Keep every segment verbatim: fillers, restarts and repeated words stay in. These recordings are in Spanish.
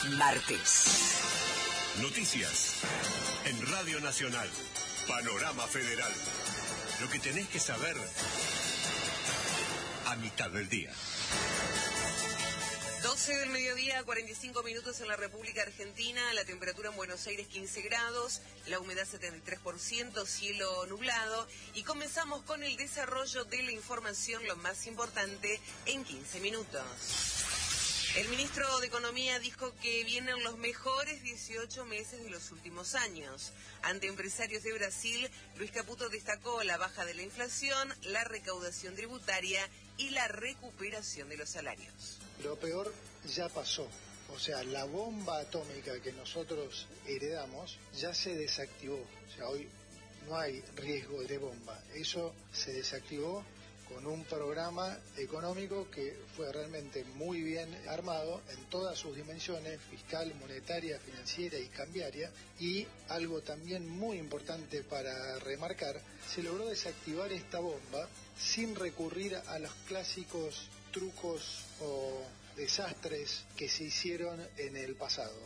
Martes. Noticias en Radio Nacional. Panorama Federal. Lo que tenés que saber a mitad del día. doce del mediodía, cuarenta y cinco minutos en la República Argentina, la temperatura en Buenos Aires quince grados, la humedad setenta y tres por ciento, cielo nublado, y comenzamos con el desarrollo de la información, lo más importante, en quince minutos. El ministro de Economía dijo que vienen los mejores dieciocho meses de los últimos años. Ante empresarios de Brasil, Luis Caputo destacó la baja de la inflación, la recaudación tributaria y la recuperación de los salarios. Lo peor ya pasó. O sea, la bomba atómica que nosotros heredamos ya se desactivó. O sea, hoy no hay riesgo de bomba. Eso se desactivó con un programa económico que fue realmente muy bien armado en todas sus dimensiones, fiscal, monetaria, financiera y cambiaria, y algo también muy importante para remarcar, se logró desactivar esta bomba sin recurrir a los clásicos trucos o desastres que se hicieron en el pasado.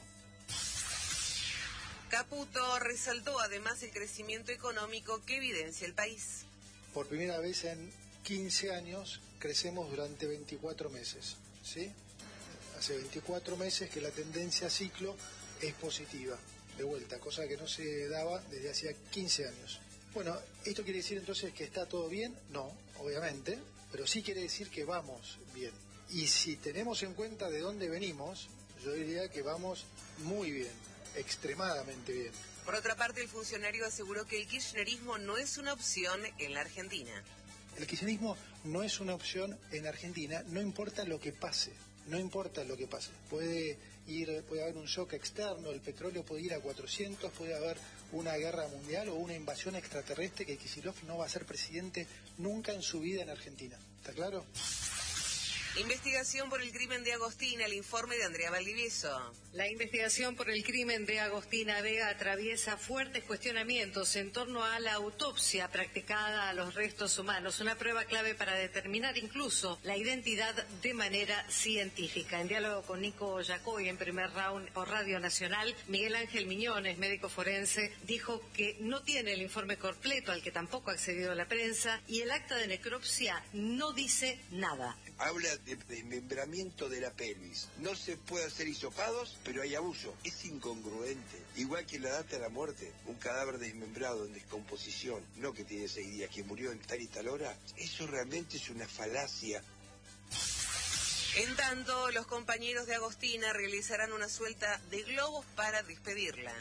Caputo resaltó además el crecimiento económico que evidencia el país. Por primera vez en quince años crecemos durante veinticuatro meses, ¿sí? Hace veinticuatro meses que la tendencia a ciclo es positiva, de vuelta, cosa que no se daba desde hacía quince años. Bueno, ¿esto quiere decir entonces que está todo bien? No, obviamente, pero sí quiere decir que vamos bien. Y si tenemos en cuenta de dónde venimos, yo diría que vamos muy bien, extremadamente bien. Por otra parte, el funcionario aseguró que el kirchnerismo no es una opción en la Argentina. El kirchnerismo no es una opción en Argentina, no importa lo que pase, no importa lo que pase. Puede ir, puede haber un shock externo, el petróleo puede ir a cuatrocientos, puede haber una guerra mundial o una invasión extraterrestre, que Kicillof no va a ser presidente nunca en su vida en Argentina. ¿Está claro? Investigación por el crimen de Agostina, el informe de Andrea Valdivieso. La investigación por el crimen de Agostina Vega atraviesa fuertes cuestionamientos en torno a la autopsia practicada a los restos humanos, una prueba clave para determinar incluso la identidad de manera científica. En diálogo con Nico Yacoy en primer round por Radio Nacional, Miguel Ángel Miñones, médico forense, dijo que no tiene el informe completo, al que tampoco ha accedido la prensa, y el acta de necropsia no dice nada. Habla de desmembramiento de la pelvis. No se puede hacer hisopados, pero hay abuso. Es incongruente. Igual que la data de la muerte. Un cadáver desmembrado en descomposición, no que tiene seis días, que murió en tal y tal hora. Eso realmente es una falacia. En tanto, los compañeros de Agostina realizarán una suelta de globos para despedirla.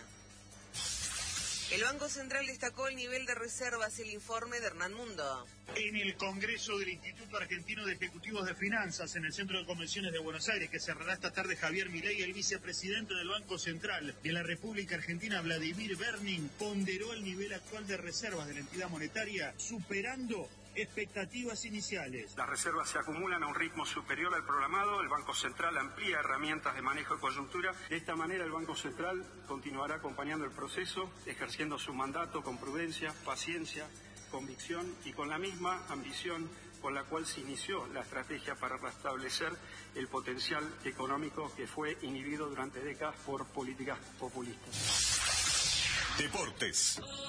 El Banco Central destacó el nivel de reservas, el informe de Hernán Mundo. En el Congreso del Instituto Argentino de Ejecutivos de Finanzas, en el Centro de Convenciones de Buenos Aires, que cerrará esta tarde, Javier Milei, el vicepresidente del Banco Central de la República Argentina, Vladimir Berning, ponderó el nivel actual de reservas de la entidad monetaria, superando expectativas iniciales. Las reservas se acumulan a un ritmo superior al programado. El Banco Central amplía herramientas de manejo de coyuntura. De esta manera, el Banco Central continuará acompañando el proceso, ejerciendo su mandato con prudencia, paciencia, convicción y con la misma ambición con la cual se inició la estrategia para restablecer el potencial económico que fue inhibido durante décadas por políticas populistas. Deportes.